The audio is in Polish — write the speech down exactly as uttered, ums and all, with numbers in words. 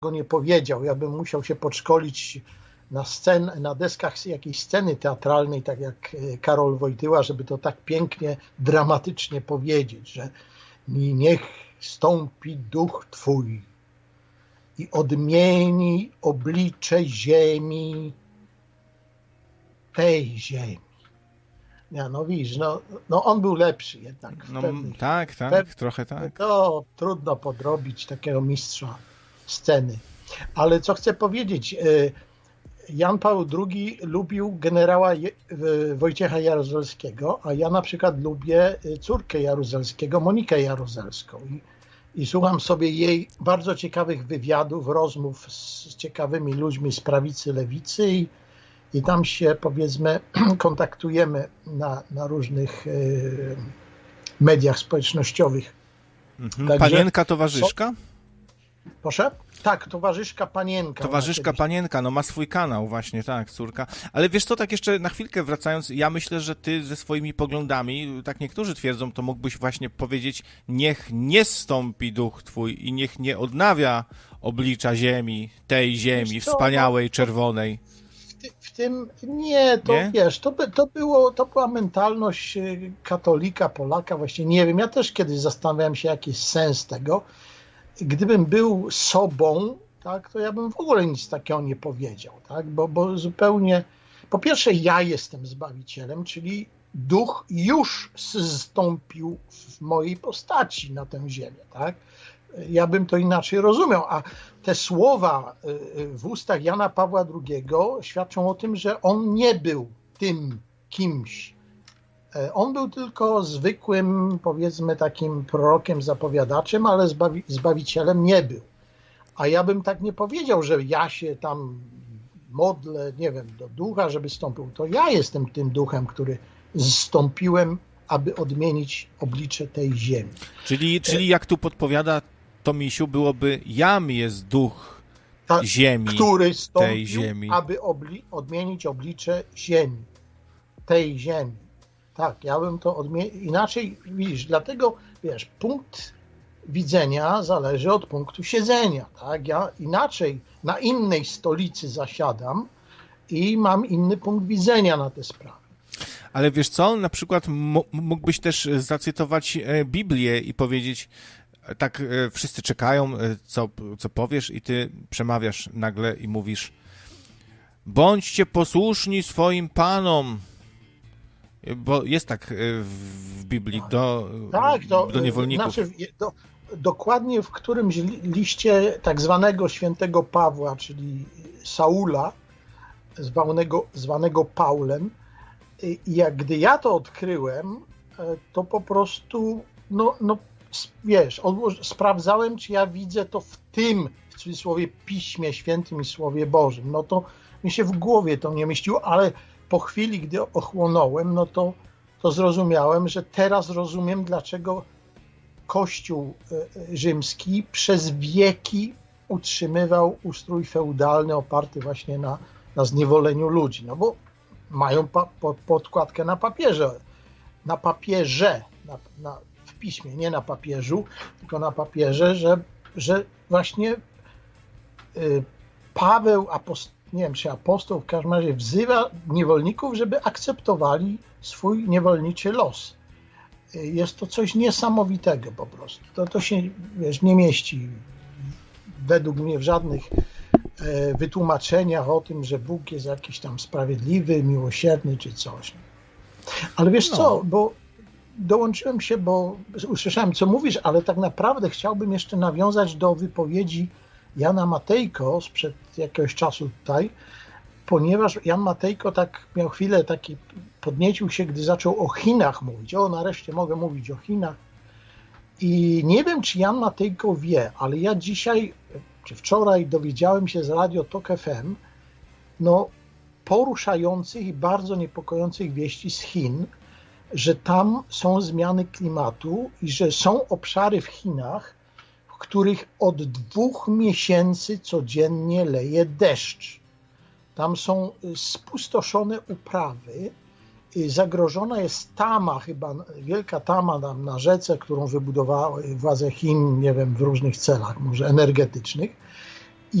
go nie powiedział. Ja bym musiał się podszkolić na scen, na deskach jakiejś sceny teatralnej, tak jak Karol Wojtyła, żeby to tak pięknie, dramatycznie powiedzieć, że niech stąpi duch Twój i odmieni oblicze ziemi, tej ziemi. Ja, no widzisz, no, no on był lepszy jednak. No, pewnych, tak, tak, pewnych, trochę tak. To trudno podrobić takiego mistrza sceny. Ale co chcę powiedzieć, Jan Paweł drugi lubił generała Wojciecha Jaruzelskiego, a ja na przykład lubię córkę Jaruzelskiego, Monikę Jaruzelską. I, i słucham sobie jej bardzo ciekawych wywiadów, rozmów z ciekawymi ludźmi z prawicy, lewicy i, i tam się, powiedzmy, kontaktujemy na, na różnych y, mediach społecznościowych. Mhm. Także, Panienka towarzyszka? Co? Proszę? Tak, towarzyszka Panienka. Towarzyszka Panienka, no ma swój kanał właśnie, tak, córka. Ale wiesz co, tak jeszcze na chwilkę wracając, ja myślę, że ty ze swoimi poglądami, tak niektórzy twierdzą, to mógłbyś właśnie powiedzieć, niech nie stąpi duch twój i niech nie odnawia oblicza ziemi, tej ziemi, wspaniałej, czerwonej. W, ty, w tym, nie, to nie? wiesz, to, by, to, było, to była mentalność katolika, Polaka, właśnie nie wiem, ja też kiedyś zastanawiałem się, jaki jest sens tego. Gdybym był sobą, tak, to ja bym w ogóle nic takiego nie powiedział, tak, bo, bo zupełnie, po pierwsze ja jestem Zbawicielem, czyli duch już zstąpił w mojej postaci na tę ziemię, tak, ja bym to inaczej rozumiał, a te słowa w ustach Jana Pawła drugiego świadczą o tym, że on nie był tym kimś. On był tylko zwykłym, powiedzmy, takim prorokiem, zapowiadaczem, ale zbawi- Zbawicielem nie był. A ja bym tak nie powiedział, że ja się tam modlę, nie wiem, do ducha, żeby stąpił. To ja jestem tym duchem, który zstąpiłem, aby odmienić oblicze tej ziemi. Czyli, czyli jak tu podpowiada Tomisiu, byłoby jam jest duch Ta, ziemi, który stąpił, tej ziemi, aby obli- odmienić oblicze ziemi, tej ziemi. Tak, ja bym to odmienił. Inaczej, widzisz, dlatego, wiesz, punkt widzenia zależy od punktu siedzenia, tak? Ja inaczej na innej stolicy zasiadam i mam inny punkt widzenia na te sprawy. Ale wiesz co, na przykład mógłbyś też zacytować Biblię i powiedzieć, tak wszyscy czekają, co, co powiesz i ty przemawiasz nagle i mówisz: bądźcie posłuszni swoim panom. Bo jest tak w Biblii do, tak, to, do niewolników. Znaczy, do, dokładnie w którymś liście tak zwanego świętego Pawła, czyli Saula, zwanego, zwanego Paulem, i jak gdy ja to odkryłem, to po prostu, no, no wiesz, odłoż, sprawdzałem, czy ja widzę to w tym, w cudzysłowie, Piśmie Świętym i Słowie Bożym. No to mi się w głowie to nie mieściło, ale po chwili, gdy ochłonąłem, no to, to zrozumiałem, że teraz rozumiem, dlaczego Kościół rzymski przez wieki utrzymywał ustrój feudalny oparty właśnie na, na zniewoleniu ludzi. No bo mają pa, po, podkładkę na papierze, na papierze, na, na, w piśmie, nie na papieżu, tylko na papierze, że, że właśnie y, Paweł apostoł, nie wiem, czy apostoł w każdym razie wzywa niewolników, żeby akceptowali swój niewolniczy los. Jest to coś niesamowitego po prostu. To, to się, wiesz, nie mieści według mnie w żadnych e, wytłumaczeniach o tym, że Bóg jest jakiś tam sprawiedliwy, miłosierny czy coś. Ale wiesz no. co, bo dołączyłem się, bo usłyszałem, co mówisz, ale tak naprawdę chciałbym jeszcze nawiązać do wypowiedzi Jana Matejko sprzed jakiegoś czasu tutaj, ponieważ Jan Matejko tak miał chwilę taki, podniecił się, gdy zaczął o Chinach mówić. O, nareszcie mogę mówić o Chinach. I nie wiem, czy Jan Matejko wie, ale ja dzisiaj, czy wczoraj dowiedziałem się z Radio Tok F M, no, poruszających i bardzo niepokojących wieści z Chin, że tam są zmiany klimatu i że są obszary w Chinach, w których od dwóch miesięcy codziennie leje deszcz. Tam są spustoszone uprawy, zagrożona jest tama, chyba wielka tama tam na rzece, którą wybudowały władze Chin, nie wiem, w różnych celach, może energetycznych.